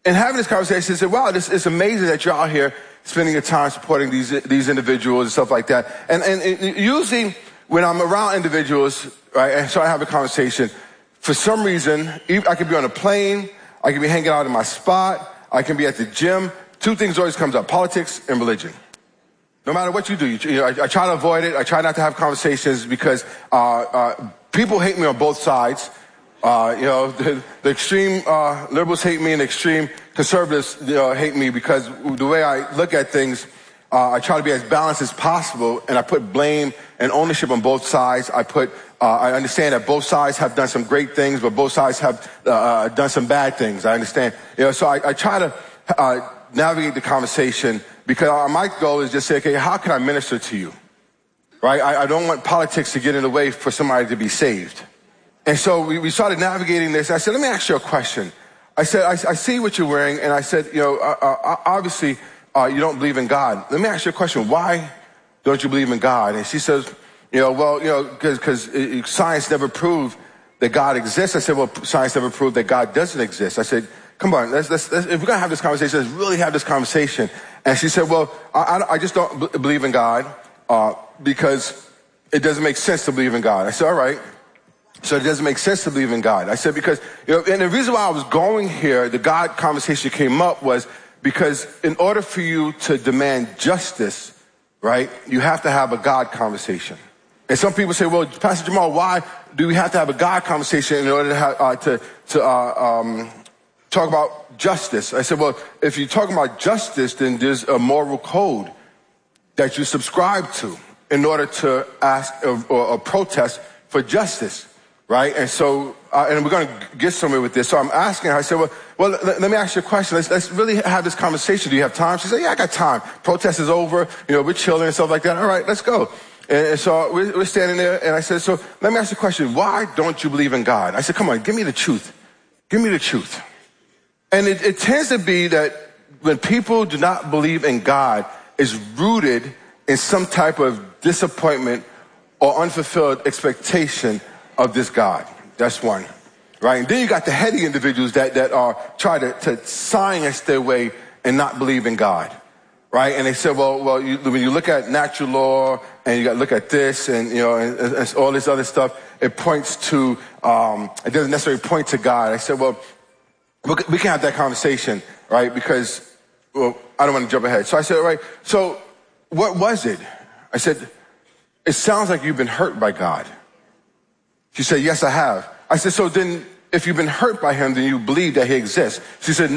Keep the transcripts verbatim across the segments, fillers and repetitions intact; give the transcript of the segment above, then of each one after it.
And having this conversation, I said, wow, this, it's amazing that you're out here spending your time supporting these these individuals and stuff like that. And, and it, usually when I'm around individuals, right, and so I have a conversation, for some reason, I could be on a plane, I could be hanging out in my spot, I can be at the gym. Two things always comes up, politics and religion. No matter what you do, you, you know, I, I try to avoid it. I try not to have conversations because uh, uh, people hate me on both sides. Uh, you know, the, the extreme uh, liberals hate me and the extreme conservatives you know, hate me because the way I look at things, uh, I try to be as balanced as possible, and I put blame and ownership on both sides. I put, uh, I understand that both sides have done some great things, but both sides have uh, done some bad things. I understand. You know, so I, I try to uh, navigate the conversation because my goal is just say, okay, how can I minister to you? Right? I, I don't want politics to get in the way for somebody to be saved. And so we, we started navigating this. I said, let me ask you a question. I said, I, I see what you're wearing. And I said, you know, uh, uh, obviously uh, you don't believe in God. Let me ask you a question. Why don't you believe in God? And she says, you know, well, you know, because science never proved that God exists. I said, well, science never proved that God doesn't exist. I said, come on, let's, let's, let's, if we're going to have this conversation, let's really have this conversation. And she said, well, I, I just don't b- believe in God uh, because it doesn't make sense to believe in God. I said, all right. So it doesn't make sense to believe in God. I said, because, you know, and the reason why I was going here, the God conversation came up was because in order for you to demand justice, right, you have to have a God conversation. And some people say, well, Pastor Jamal, why do we have to have a God conversation in order to have, uh, to, to uh, um, talk about justice? I said, well, if you're talking about justice, then there's a moral code that you subscribe to in order to ask or, or, or protest for justice. Right? And so, uh, and we're going to get somewhere with this. So I'm asking her, I said, well, well let, let me ask you a question. Let's, let's really have this conversation. Do you have time? She said, yeah, I got time. Protest is over. You know, we're chilling and stuff like that. All right, let's go. And, and so we're, we're standing there, and I said, so let me ask you a question. Why don't you believe in God? I said, come on, give me the truth. Give me the truth. And it, it tends to be that when people do not believe in God, it's rooted in some type of disappointment or unfulfilled expectation of this God. That's one, right? And then you got the heady individuals that, that are trying to, to science their way and not believe in God, right? And they said, well, well, you, when you look at natural law and you got to look at this and, you know, and, and all this other stuff, it points to, um, it doesn't necessarily point to God. I said, well, we can have that conversation, right? Because, well, I don't want to jump ahead. So I said, all right, so what was it? I said, it sounds like you've been hurt by God. She said, yes, I have. I said, so then if you've been hurt by him, then you believe that he exists. She said,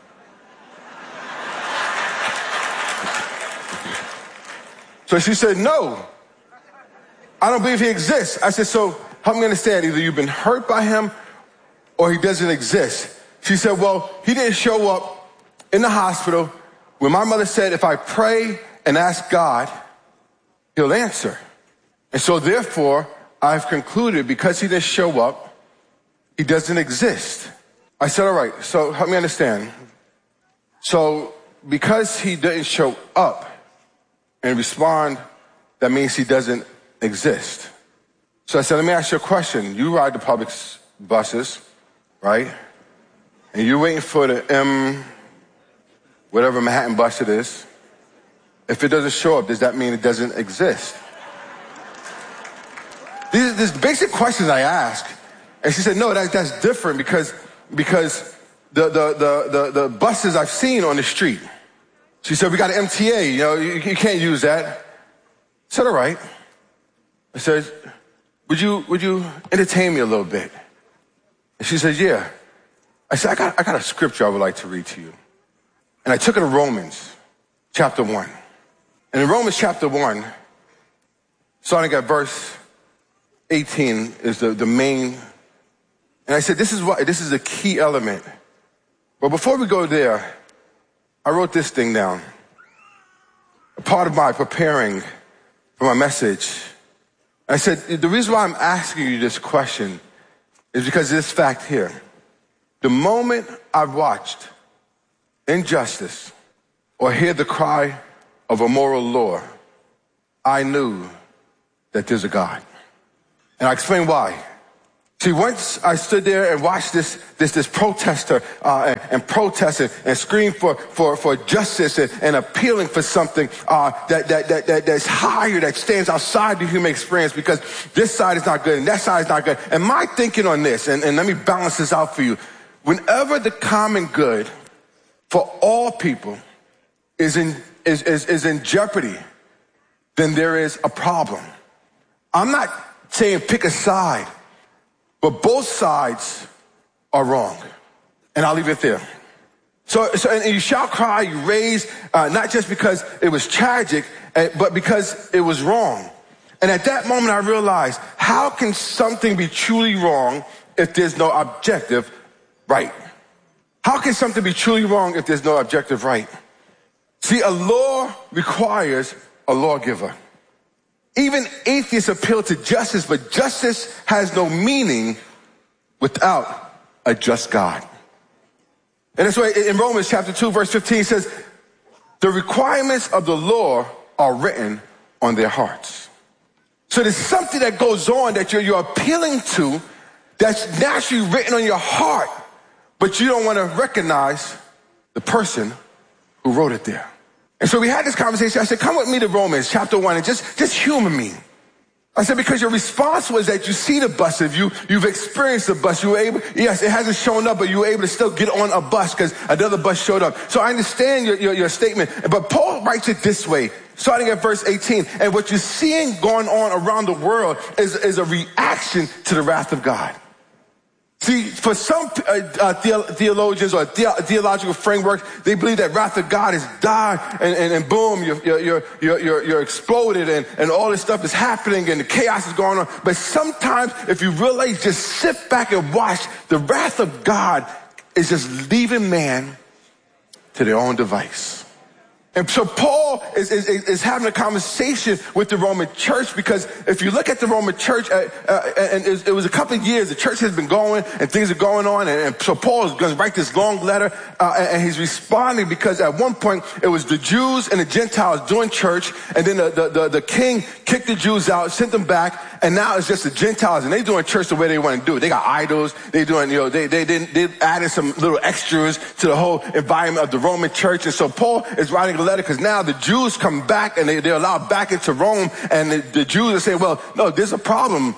so she said, no, I don't believe he exists. I said, so help me understand, either you've been hurt by him or he doesn't exist. She said, well, he didn't show up in the hospital when my mother said, if I pray and ask God, he'll answer. And so therefore, I've concluded because he didn't show up, he doesn't exist. I said, all right, so help me understand. So because he didn't show up and respond, that means he doesn't exist. So I said, let me ask you a question. You ride the public buses, right? And you're waiting for the M, whatever Manhattan bus it is. If it doesn't show up, does that mean it doesn't exist? These are these basic questions I ask. And she said, no, that, that's different because, because the, the, the, the, the buses I've seen on the street. She said, we got an M T A, you know, you, you can't use that. I said, all right. I said, would you, would you entertain me a little bit? And she said, yeah. I said, I got, I got a scripture I would like to read to you. And I took it to Romans chapter one. And in Romans chapter one, starting at verse eighteen is the, the main. And I said, this is what, this is a key element. But before we go there, I wrote this thing down. A part of my preparing for my message. I said, the reason why I'm asking you this question is because of this fact here. The moment I've watched injustice or hear the cry of a moral law, I knew that there's a God. And I explain why. See, once I stood there and watched this this this protester uh, and, and protested and screamed for for for justice and, and appealing for something uh, that, that that that that's higher, that stands outside the human experience, because this side is not good and that side is not good. And my thinking on this, and, and let me balance this out for you: whenever the common good for all people is in is is, is in jeopardy, then there is a problem. I'm not saying pick a side, but both sides are wrong. And I'll leave it there. So, so and you shall cry, you raise, uh, not just because it was tragic, uh, but because it was wrong. And at that moment I realized, how can something be truly wrong if there's no objective right? How can something be truly wrong if there's no objective right? See, a law requires a lawgiver. Even atheists appeal to justice, but justice has no meaning without a just God. And that's why in Romans chapter two, verse fifteen says, the requirements of the law are written on their hearts. So there's something that goes on that you're, you're appealing to that's naturally written on your heart, but you don't want to recognize the person who wrote it there. And so we had this conversation. I said, come with me to Romans chapter one and just, just humor me. I said, because your response was that you see the bus. If you, you've experienced the bus, you were able, yes, it hasn't shown up, but you were able to still get on a bus because another bus showed up. So I understand your, your, your statement, but Paul writes it this way, starting at verse eighteen. And what you're seeing going on around the world is, is a reaction to the wrath of God. See, for some uh, uh, theologians or the- theological frameworks, they believe that wrath of God is die and, and, and boom, you're, you're, you're, you're, you're exploded and, and all this stuff is happening and the chaos is going on. But sometimes if you really just sit back and watch, the wrath of God is just leaving man to their own device. And so Paul is, is, is having a conversation with the Roman church, because if you look at the Roman church, uh, uh, and it was a couple of years, the church has been going and things are going on. And, and so Paul is going to write this long letter, uh, and he's responding because at one point it was the Jews and the Gentiles doing church, and then the, the, the, the king kicked the Jews out, sent them back, and now it's just the Gentiles, and they're doing church the way they want to do it. They got idols, they doing, you know, they, they, they, they added some little extras to the whole environment of the Roman church. And so Paul is writing a letter because now the Jews come back and they, they're allowed back into Rome, and the, the Jews are saying, well, no, there's a problem.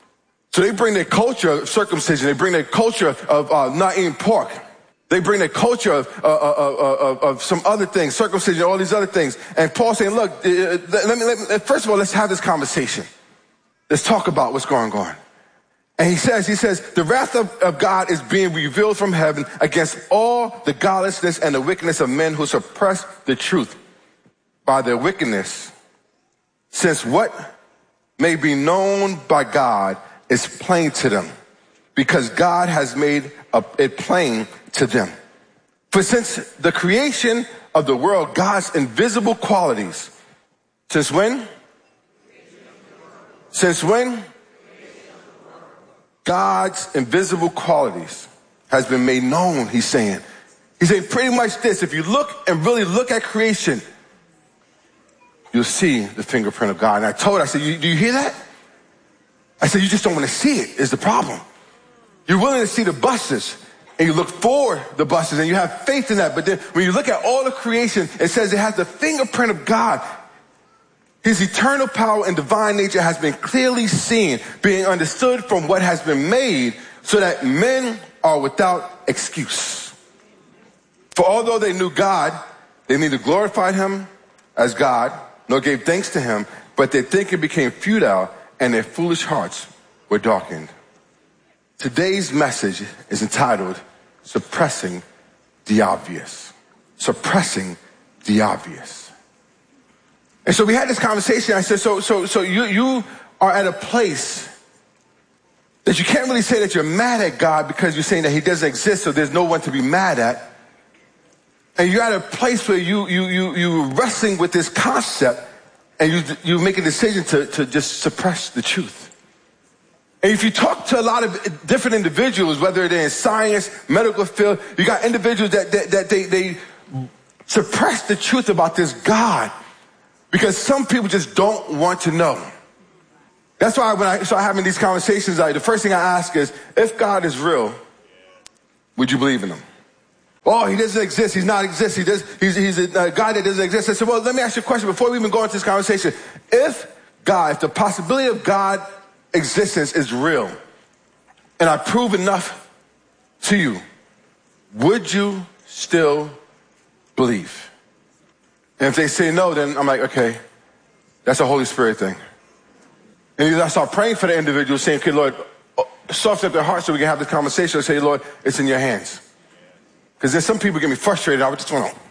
So they bring their culture of circumcision, they bring their culture of uh, not eating pork. They bring their culture of, uh, uh, uh, of some other things, circumcision, all these other things. And Paul's saying, look, uh, let me, let me, first of all, let's have this conversation. Let's talk about what's going on. And he says, he says, the wrath of, of God is being revealed from heaven against all the godlessness and the wickedness of men who suppress the truth by their wickedness, since what may be known by God is plain to them, because God has made it plain to them. For since the creation of the world, God's invisible qualities, since when? Since when? God's invisible qualities has been made known, he's saying. He's saying pretty much this: if you look and really look at creation, you'll see the fingerprint of God. And I told her, I said, you, do you hear that? I said, you just don't want to see it is the problem. You're willing to see the buses, and you look for the buses, and you have faith in that. But then when you look at all the creation, it says it has the fingerprint of God. His eternal power and divine nature has been clearly seen, being understood from what has been made, so that men are without excuse. For although they knew God, they neither glorified him as God, nor gave thanks to him, but their thinking became futile, and their foolish hearts were darkened. Today's message is entitled, Suppressing the Obvious. Suppressing the Obvious. And so we had this conversation. I said, so so so you you are at a place that you can't really say that you're mad at God, because you're saying that he doesn't exist, so there's no one to be mad at. And you're at a place where you you you you're wrestling with this concept, and you you make a decision to, to just suppress the truth. And if you talk to a lot of different individuals, whether they're in science, medical field, you got individuals that that, that they they suppress the truth about this God, because some people just don't want to know. That's why when I start having these conversations, like, the first thing I ask is, if God is real, would you believe in him? Oh, he doesn't exist. He's not exist. He does, he's, he's a God that doesn't exist. I said, well, let me ask you a question before we even go into this conversation. If God, if the possibility of God existence is real, and I prove enough to you, would you still believe? And if they say no, then I'm like, okay, that's a Holy Spirit thing. And I start praying for the individual, saying, okay, Lord, soften up their heart so we can have this conversation. I say, Lord, it's in your hands. Because then some people get me frustrated. I would just want to.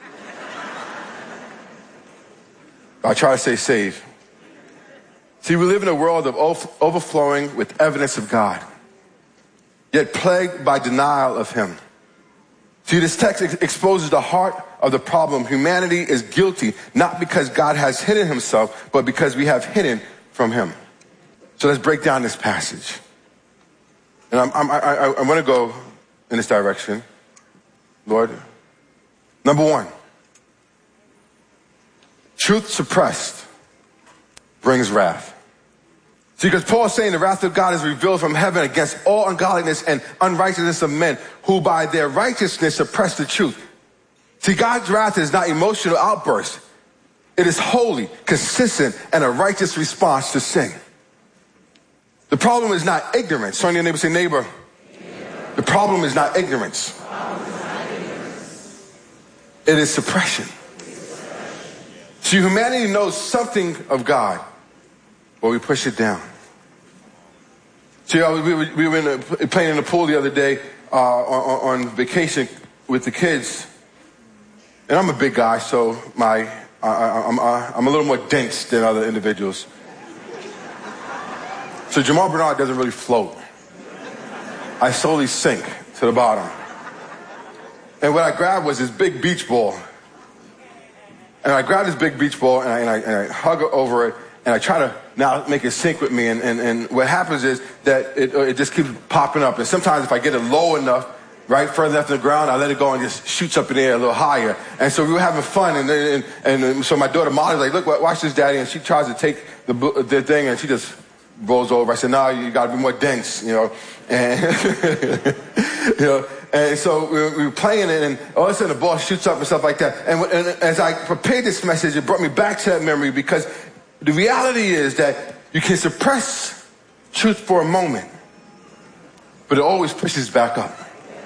I try to stay safe. See, we live in a world of overflowing with evidence of God, yet plagued by denial of him. See, this text ex- exposes the heart of the problem. Humanity is guilty, not because God has hidden himself, but because we have hidden from him. So let's break down this passage. And I'm, I'm, I, I, I want to go in this direction. Lord, number one, truth suppressed brings wrath. See, because Paul is saying the wrath of God is revealed from heaven against all ungodliness and unrighteousness of men who by their righteousness suppress the truth. See, God's wrath is not emotional outburst. It is holy, consistent, and a righteous response to sin. The problem is not ignorance. Turn to your neighbor, say, neighbor. neighbor. The problem is not ignorance. It is suppression. See, humanity knows something of God, but we push it down. See, we were, we were in a, playing in the pool the other day uh, on, on vacation with the kids, and I'm a big guy, so my I, I, I'm, I, I'm a little more dense than other individuals. So Jamal Bernard doesn't really float. I slowly sink to the bottom. And what I grabbed was this big beach ball. And I grabbed this big beach ball and I, and I, and I hug over it and I try to now make it sink with me. And, and, and what happens is that it, it just keeps popping up. And sometimes if I get it low enough, right, further left in the ground, I let it go and just shoots up in the air a little higher. And so we were having fun. And, and, and, and so my daughter Molly's like, look, watch this, Daddy. And she tries to take the, the thing and she just rolls over. I said, no, you got to be more dense, you know. And, you know. And so we were, we were playing it, and all of a sudden the ball shoots up and stuff like that. And, and as I prepared this message, it brought me back to that memory because the reality is that you can suppress truth for a moment, but it always pushes back up.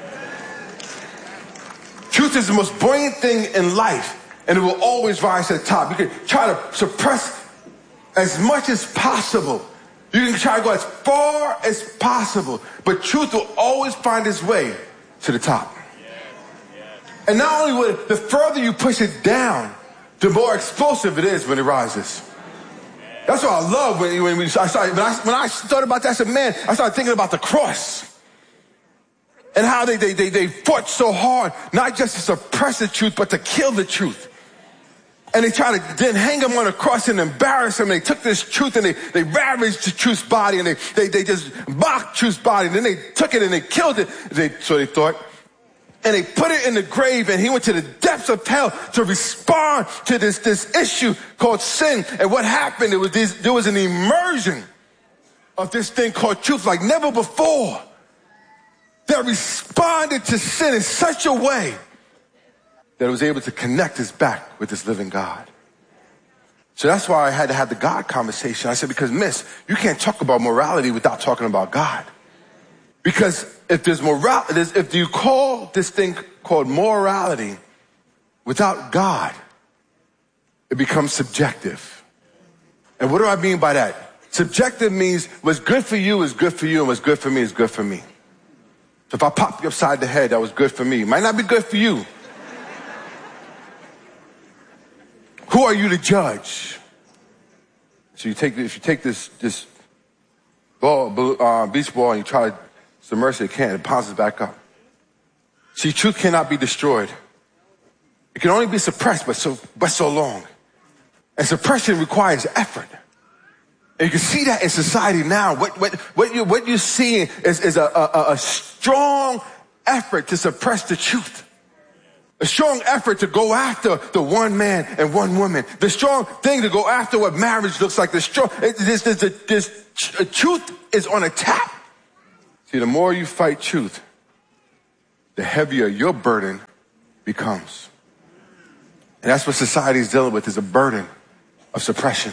Truth is the most buoyant thing in life, and it will always rise to the top. You can try to suppress as much as possible. You can try to go as far as possible, but truth will always find its way to the top. Yes, yes. And not only will the further you push it down, the more explosive it is when it rises. Yes. That's what I love when, when we I started, when I, when I thought about that, I said, man, I started thinking about the cross and how they, they, they, they fought so hard, not just to suppress the truth, but to kill the truth. And they tried to then hang him on a cross and embarrass him. They took this truth and they, they ravaged the truth's body and they, they, they just mocked truth's body. And then they took it and they killed it. They, so they thought. And they put it in the grave and he went to the depths of hell to respond to this, this issue called sin. And what happened, it was this, there was an immersion of this thing called truth like never before that responded to sin in such a way that was able to connect us back with this living God. So that's why I had to have the God conversation. I said, because miss, you can't talk about morality without talking about God. Because if there's morality, if you call this thing called morality without God, it becomes subjective. And what do I mean by that? Subjective means what's good for you is good for you and what's good for me is good for me. So if I pop you upside the head, that was good for me. It might not be good for you. Who are you to judge? So you take if you take this this ball, uh, beach ball, and you try to submerge it, it can't. It bounces back up. See, truth cannot be destroyed. It can only be suppressed, but so but so long. And suppression requires effort. And you can see that in society now. What what what you what you're seeing is is a, a a strong effort to suppress the truth. A strong effort to go after the one man and one woman. The strong thing to go after what marriage looks like. The strong, this, this, this, this truth is on a tap. See, the more you fight truth, the heavier your burden becomes. And that's what society is dealing with, is a burden of suppression.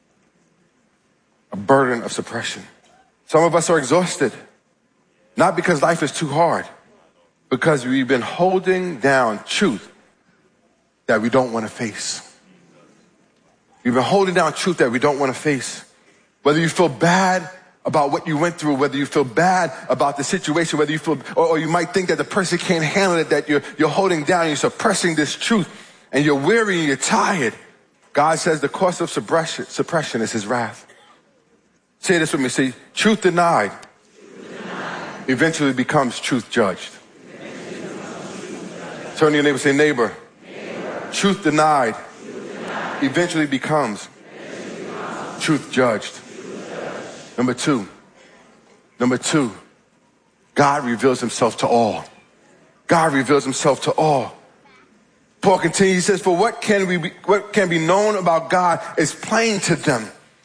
A burden of suppression. Some of us are exhausted, not because life is too hard, because we've been holding down truth that we don't want to face. We've been holding down truth that we don't want to face. Whether you feel bad about what you went through, whether you feel bad about the situation, whether you feel, or, or you might think that the person can't handle it, that you're, you're holding down, you're suppressing this truth, and you're weary and you're tired. God says the cost of suppression, suppression is his wrath. Say this with me. Say, truth denied, truth denied. Eventually becomes truth judged. Turn to your neighbor and say, neighbor, neighbor. Truth, denied, truth denied eventually becomes, eventually becomes truth, judged. truth judged. Number two, number two, God reveals himself to all. God reveals himself to all. Paul continues, he says, for what can we be, what can be known about God is plain to them.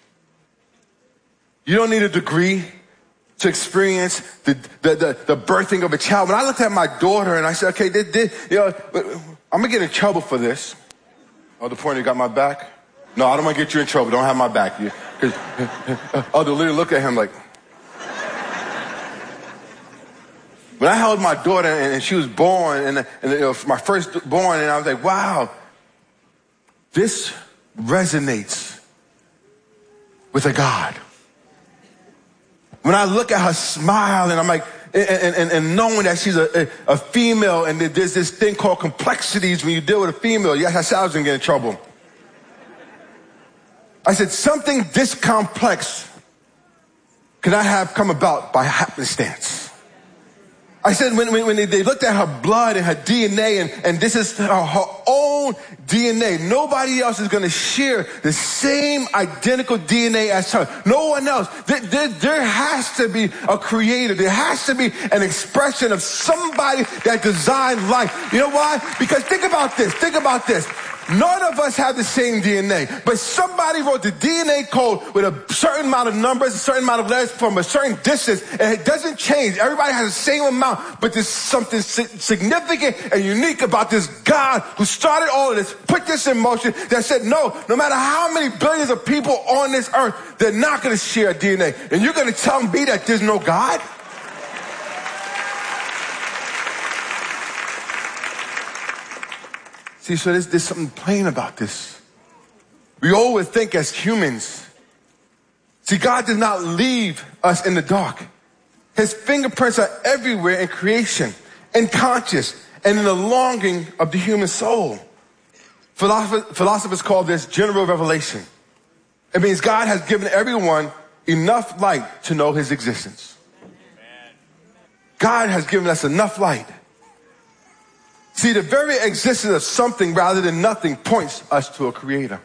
You don't need a degree to experience the, the, the, the birthing of a child. When I looked at my daughter and I said, okay, this, this, you know, I'm going to get in trouble for this. Oh, the point, you got my back? No, I don't want to get you in trouble. Don't have my back. You, cause, oh, the literally look at him like. When I held my daughter and she was born, and, and you know, my first born, and I was like, wow, this resonates with a God. When I look at her smile and I'm like, and, and, and knowing that she's a, a, a female, and there's this thing called complexities when you deal with a female. Yes, I said I was gonna get in trouble. I said, something this complex cannot have come about by happenstance. I said, when, when, when they, they looked at her blood and her D N A, and, and this is her, her own D N A, nobody else is going to share the same identical D N A as her. No one else. There, there, there has to be a creator. There has to be an expression of somebody that designed life. You know why? Because think about this. Think about this. None of us have the same D N A, but somebody wrote the D N A code with a certain amount of numbers, a certain amount of letters from a certain distance, and it doesn't change. Everybody has the same amount, but there's something significant and unique about this God who started all of this, put this in motion, that said, no, no matter how many billions of people on this earth, they're not going to share a D N A. And you're going to tell me that there's no God? See, so there's, there's something plain about this. We always think as humans. See, God does not leave us in the dark. His fingerprints are everywhere in creation, in conscious, and in the longing of the human soul. Philosophers, philosophers call this general revelation. It means God has given everyone enough light to know his existence. God has given us enough light. See, the very existence of something rather than nothing points us to a creator.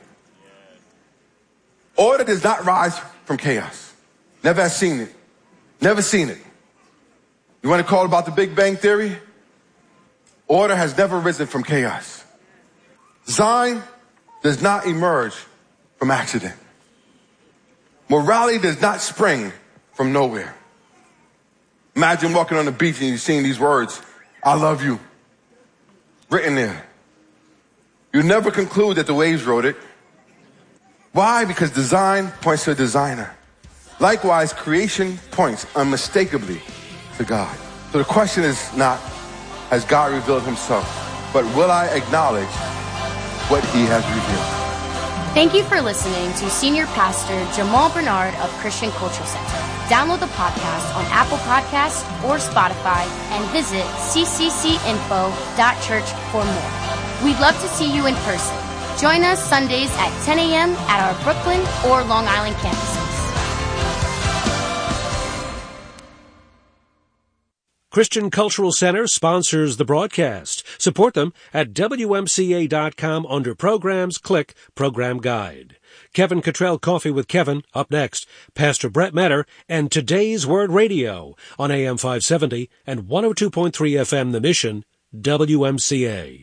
Order does not rise from chaos. Never has seen it. Never seen it. You want to call about the Big Bang Theory? Order has never risen from chaos. Design does not emerge from accident. Morality does not spring from nowhere. Imagine walking on the beach and you're seeing these words, I love you, written there. You never conclude that the waves wrote it. Why? Because design points to a designer. Likewise, creation points unmistakably to God. So the question is not, has God revealed himself, but will I acknowledge what he has revealed? Thank you for listening to Senior Pastor Jamal Bernard of Christian Culture Center. Download the podcast on Apple Podcasts or Spotify and visit c c c info dot church for more. We'd love to see you in person. Join us Sundays at ten a.m. at our Brooklyn or Long Island campuses. Christian Cultural Center sponsors the broadcast. Support them at W M C A dot com under Programs. Click Program Guide. Kevin Cottrell Coffee with Kevin, up next. Pastor Brett Metter and Today's Word Radio on A M five seventy and one oh two point three F M The Mission, W M C A.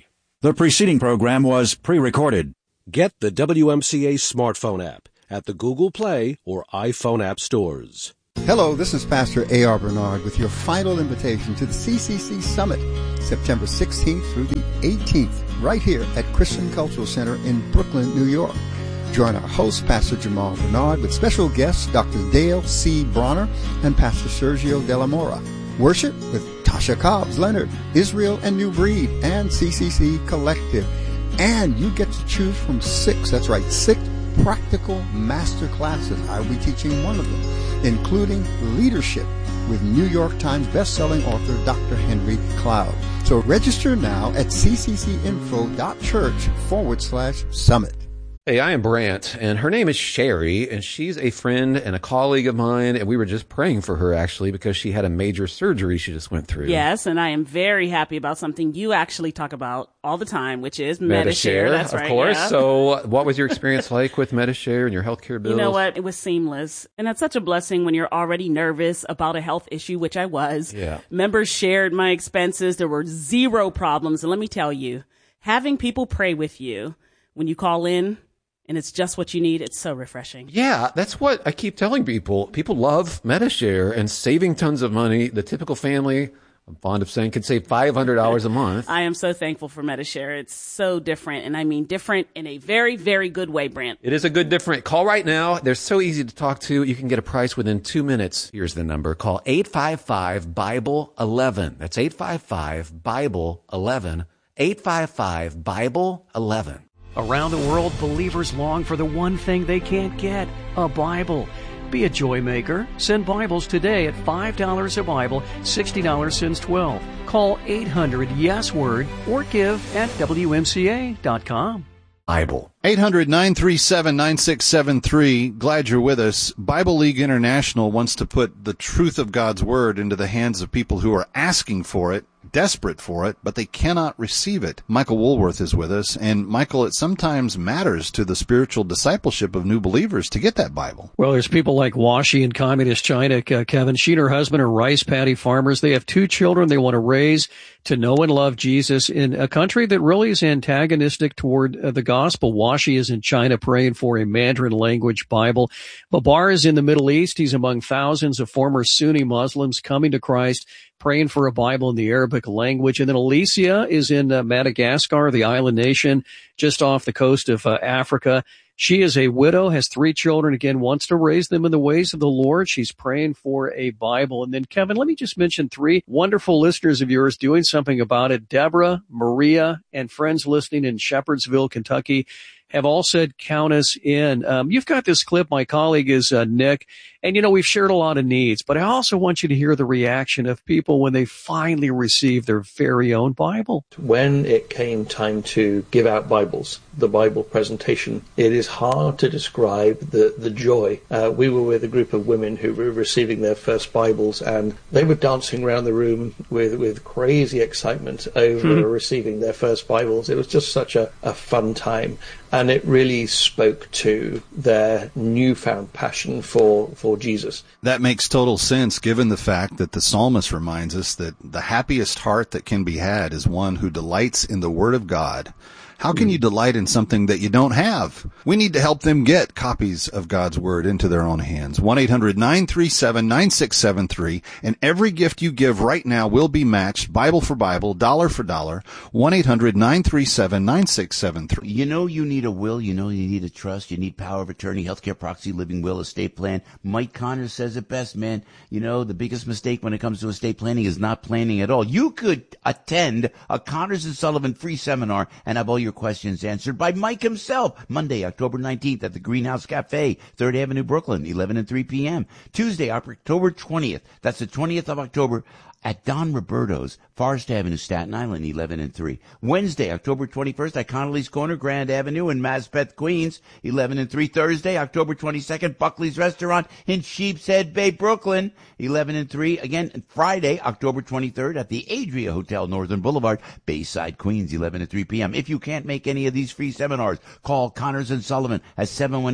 The preceding program was pre-recorded. Get the W M C A smartphone app at the Google Play or iPhone app stores. Hello, this is Pastor A R Bernard with your final invitation to the C C C Summit, September sixteenth through the eighteenth, right here at Christian Cultural Center in Brooklyn, New York. Join our host, Pastor Jamal Bernard, with special guests Doctor Dale C. Bronner and Pastor Sergio De La Mora. Worship with Tasha Cobbs Leonard, Israel and New Breed, and C C C Collective. And you get to choose from six, that's right, six practical master classes. I'll be teaching one of them, including leadership with New York Times bestselling author Doctor Henry Cloud. So register now at cccinfo.church forward slash summit. Hey, I am Brant, and her name is Sherry, and she's a friend and a colleague of mine, and we were just praying for her, actually, because she had a major surgery she just went through. Yes, and I am very happy about something you actually talk about all the time, which is Medi-Share. That's of right, course. yeah. So what was your experience like with Medi-Share and your healthcare bills? You know what? It was seamless. And it's such a blessing when you're already nervous about a health issue, which I was. Yeah. Members shared my expenses. There were zero problems. And let me tell you, having people pray with you when you call in, and it's just what you need, it's so refreshing. Yeah, that's what I keep telling people. People love Medi-Share and saving tons of money. The typical family, I'm fond of saying, can save five hundred dollars a month. I am so thankful for Medi-Share. It's so different, and I mean different in a very, very good way, Brant. It is a good different. Call right now. They're so easy to talk to. You can get a price within two minutes. Here's the number. Call eight five five, Bible eleven. That's eight five five, Bible eleven. eight five five, Bible eleven. Around the world, believers long for the one thing they can't get, a Bible. Be a joy maker. Send Bibles today at five dollars a Bible, sixty dollars since twelve. Call eight hundred yes word or give at W M C A dot com. Bible. eight hundred, nine three seven, nine six seven three. Glad you're with us. Bible League International wants to put the truth of God's Word into the hands of people who are asking for it, desperate for it, but they cannot receive it. Michael Woolworth is with us, and Michael, it sometimes matters to the spiritual discipleship of new believers to get that Bible. Well, there's people like Washi in communist China, uh, Kevin. She and her husband are rice paddy farmers. They have two children they want to raise to know and love Jesus in a country that really is antagonistic toward uh, the gospel. Washi is in China praying for a Mandarin language Bible. Babar is in the Middle East. He's among thousands of former Sunni Muslims coming to Christ, praying for a Bible in the Arabic language. And then Alicia is in uh, Madagascar, the island nation just off the coast of uh, Africa. She is a widow, has three children, again, wants to raise them in the ways of the Lord. She's praying for a Bible. And then, Kevin, let me just mention three wonderful listeners of yours doing something about it. Deborah, Maria, and friends listening in Shepherdsville, Kentucky have all said, count us in. Um, you've got this clip. My colleague is uh, Nick. And, you know, we've shared a lot of needs, but I also want you to hear the reaction of people when they finally receive their very own Bible. When it came time to give out Bibles, the Bible presentation, it is hard to describe the, the joy. Uh, we were with a group of women who were receiving their first Bibles, and they were dancing around the room with, with crazy excitement over mm-hmm. receiving their first Bibles. It was just such a, a fun time. And it really spoke to their newfound passion for, for Jesus. That makes total sense, given the fact that the psalmist reminds us that the happiest heart that can be had is one who delights in the Word of God. How can you delight in something that you don't have? We need to help them get copies of God's Word into their own hands. one eight hundred, nine three seven, nine six seven three. And every gift you give right now will be matched, Bible for Bible, dollar for dollar. one eight hundred, nine three seven, nine six seven three. You know you need a will. You know you need a trust. You need power of attorney, healthcare proxy, living will, estate plan. Mike Connors says it best, man. You know, the biggest mistake when it comes to estate planning is not planning at all. You could attend a Connors and Sullivan free seminar and have all your questions answered by Mike himself. Monday, October nineteenth at the Greenhouse Cafe, third Avenue, Brooklyn, eleven and three p.m. Tuesday, October twentieth. That's the twentieth of October at Don Roberto's, Forest Avenue, Staten Island, eleven and three. Wednesday, October twenty-first at Connolly's Corner, Grand Avenue in Maspeth, Queens, eleven and three. Thursday, October twenty-second, Buckley's Restaurant in Sheepshead Bay, Brooklyn, eleven and three. Again, Friday, October twenty-third at the Adria Hotel, Northern Boulevard, Bayside, Queens, eleven and three p.m. If you can't make any of these free seminars, call Connors and Sullivan at seven one eight,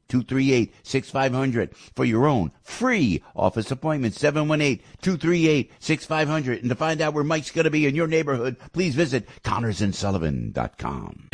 two three eight, six five zero zero for your own free office appointment. seven one eight, two three eight, six five zero zero. And to find out where Mike's going to be in your neighborhood, please visit Connors and Sullivan dot com.